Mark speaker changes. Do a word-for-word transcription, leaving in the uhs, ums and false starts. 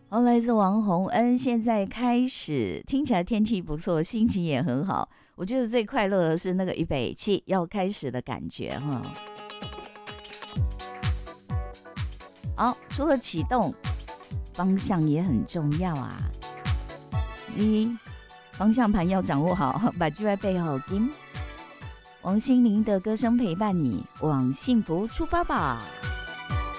Speaker 1: 好，来自王洪恩。现在开始听起来天气不错，心情也很好。我觉得最快乐的是那个预备起要开始的感觉哈。好，除了启动，方向也很重要啊。你方向盘要掌握好，把就在背后跟王心凌的歌声陪伴你，往幸福出发吧。